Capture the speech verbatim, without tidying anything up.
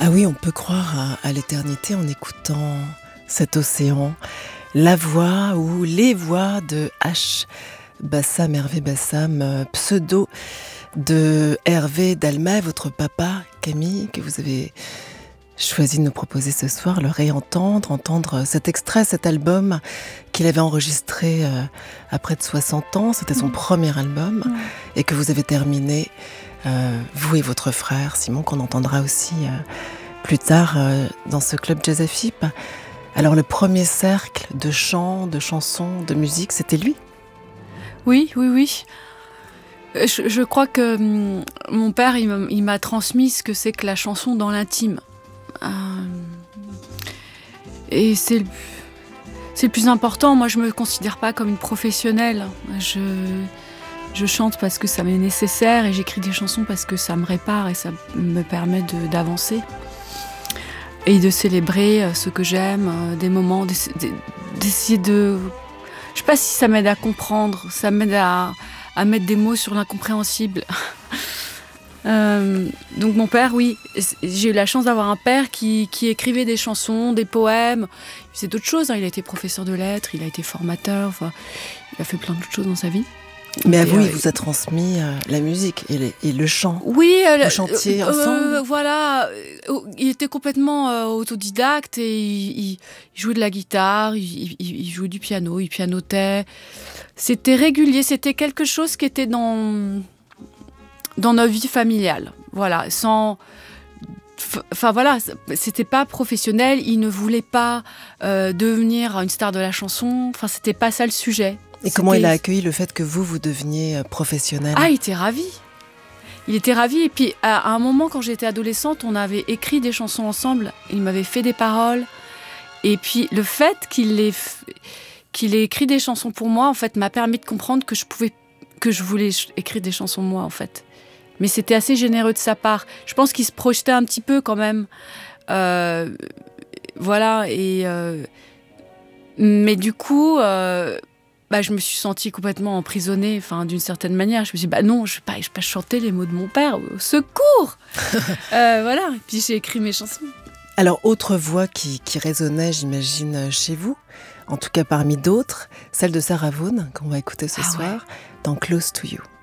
Ah oui, on peut croire à, à l'éternité en écoutant cet océan, la voix ou les voix de H. Bassam, Hervé Bassam, pseudo de Hervé Dalma, votre papa, Camille, que vous avez choisi de nous proposer ce soir, le réentendre, entendre cet extrait, cet album qu'il avait enregistré euh, à près de soixante ans, c'était son mmh. premier album, mmh. et que vous avez terminé, euh, vous et votre frère Simon, qu'on entendra aussi euh, plus tard euh, dans ce club Jazz F I P. Alors le premier cercle de chants, de chansons, de musique, c'était lui ? Oui, oui, oui. Je, je crois que hum, mon père, il m'a, il m'a transmis ce que c'est que la chanson dans l'intime. Euh, et c'est le, c'est le plus important. Moi, je me considère pas comme une professionnelle. Je, je chante parce que ça m'est nécessaire et j'écris des chansons parce que ça me répare et ça me permet de, d'avancer et de célébrer ce que j'aime, des moments, d'essayer de... Je sais pas si ça m'aide à comprendre, ça m'aide à, à mettre des mots sur l'incompréhensible. Euh, donc mon père, oui, j'ai eu la chance d'avoir un père qui, qui écrivait des chansons, des poèmes. Il faisait d'autres choses, hein. Il a été professeur de lettres, il a été formateur, enfin, il a fait plein d'autres choses dans sa vie. Mais et à vous, euh, il vous a transmis euh, la musique et, les, et le chant. Oui, euh, vous chantiez euh, ensemble. Euh, voilà, il était complètement euh, autodidacte et il, il jouait de la guitare, il, il, il jouait du piano, il pianotait. C'était régulier, c'était quelque chose qui était dans dans notre vie familiale. Voilà, sans, enfin voilà, c'était pas professionnel. Il ne voulait pas euh, devenir une star de la chanson. Enfin, c'était pas ça le sujet. Et c'était... comment il a accueilli le fait que vous, vous deveniez professionnelle ? Ah, il était ravi. Il était ravi. Et puis, à un moment, quand j'étais adolescente, on avait écrit des chansons ensemble. Il m'avait fait des paroles. Et puis, le fait qu'il ait, qu'il ait écrit des chansons pour moi, en fait, m'a permis de comprendre que je pouvais, que je voulais écrire des chansons moi, en fait. Mais c'était assez généreux de sa part. Je pense qu'il se projetait un petit peu quand même. Euh, voilà. Et, euh, mais du coup... Euh, Bah, je me suis sentie complètement emprisonnée, enfin, d'une certaine manière. Je me suis dit, bah non, je ne vais pas, je vais pas chanter les mots de mon père, au secours. euh, Voilà, et puis j'ai écrit mes chansons. Alors, autre voix qui, qui résonnait, j'imagine, chez vous, en tout cas parmi d'autres, celle de Sarah Vaughan, qu'on va écouter ce ah soir, ouais. dans Close to You.